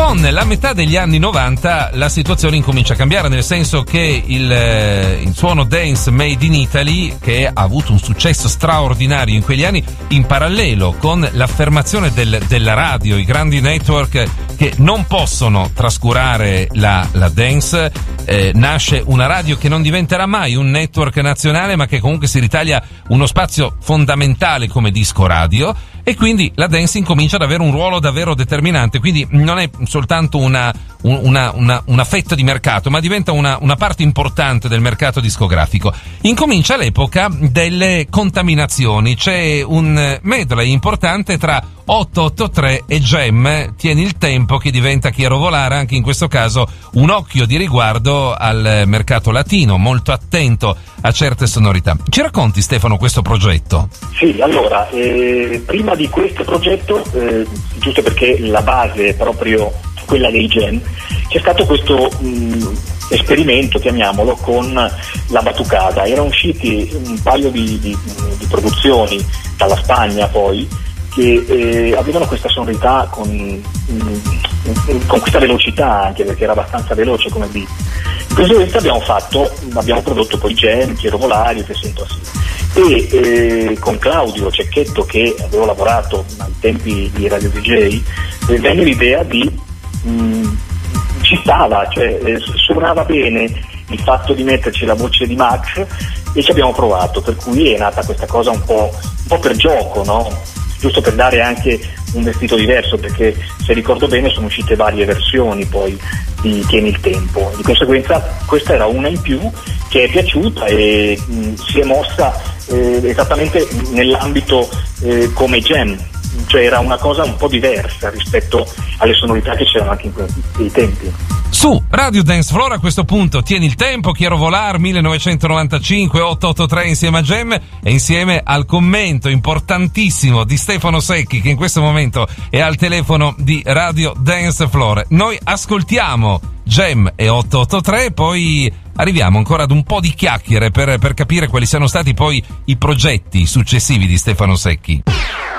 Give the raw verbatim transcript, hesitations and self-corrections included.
Con la metà degli anni novanta la situazione incomincia a cambiare, nel senso che il, eh, il suono dance made in Italy, che ha avuto un successo straordinario in quegli anni, in parallelo con l'affermazione del, della radio, i grandi network che non possono trascurare la, la dance, eh, nasce una radio che non diventerà mai un network nazionale, ma che comunque si ritaglia uno spazio fondamentale come disco radio, e quindi la dance incomincia ad avere un ruolo davvero determinante. Quindi non è soltanto una, una, una, una fetta di mercato, ma diventa una, una parte importante del mercato discografico. Incomincia l'epoca delle contaminazioni, c'è un medley importante tra otto otto tre e Gem, Tieni il tempo, che diventa Chiaro volare, anche in questo caso un occhio di riguardo al mercato latino, molto attento a certe sonorità. Ci racconti, Stefano, questo progetto? Sì, allora, eh, prima di questo progetto, eh, giusto perché la base è proprio quella dei Gem, c'è stato questo mh, esperimento, chiamiamolo, con la Batucada. Erano usciti un paio di, di, di produzioni dalla Spagna poi, che eh, avevano questa sonorità con, mh, con questa velocità, anche perché era abbastanza veloce come beat. In conseguenza abbiamo fatto, abbiamo prodotto poi Gem, Piero Volari, Te sento assieme. E eh, con Claudio Cecchetto, che avevo lavorato ai tempi di Radio D J, eh, venne l'idea di mh, ci stava, cioè eh, suonava bene il fatto di metterci la voce di Max, e ci abbiamo provato, per cui è nata questa cosa un po', un po' per gioco, no? Giusto per dare anche un vestito diverso, perché se ricordo bene sono uscite varie versioni poi di Tieni il tempo, di conseguenza questa era una in più che è piaciuta e mh, si è mossa eh, esattamente nell'ambito eh, come Gem, cioè era una cosa un po' diversa rispetto alle sonorità che c'erano anche in quei tempi. Su Radio Dance Floor a questo punto Tieni il tempo, Chiaro volar, millenovecentonovantacinque, otto otto tre insieme a Gem e insieme al commento importantissimo di Stefano Secchi, che in questo momento è al telefono di Radio Dance Floor. Noi ascoltiamo Gem e otto otto tre, poi arriviamo ancora ad un po' di chiacchiere per, per capire quali siano stati poi i progetti successivi di Stefano Secchi.